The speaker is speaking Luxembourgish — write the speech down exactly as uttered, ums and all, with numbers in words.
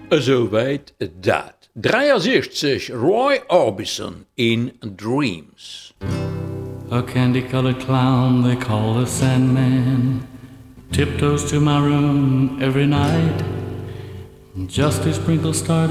Zo weet dat. drieënzestig Roy Orbison in Dreams. A candy-colored clown they call the Sandman tiptoes to my room every night just to sprinkle stardust